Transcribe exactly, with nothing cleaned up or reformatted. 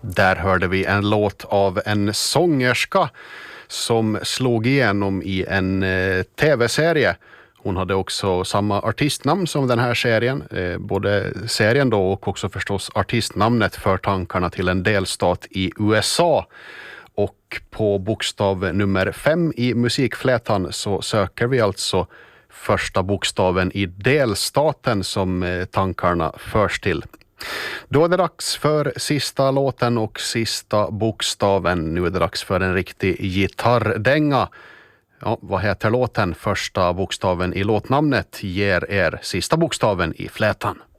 Där hörde vi en låt av en sångerska som slog igenom i en eh, tv-serie. Hon hade också samma artistnamn som den här serien. Eh, både serien då och också förstås artistnamnet för tankarna till en delstat i U S A. Och på bokstav nummer fem i musikflätan så söker vi alltså första bokstaven i delstaten som eh, tankarna förs till. Då är det dags för sista låten och sista bokstaven. Nu är det dags för en riktig gitarrdänga. Ja, vad heter låten? Första bokstaven i låtnamnet ger er sista bokstaven i flätan.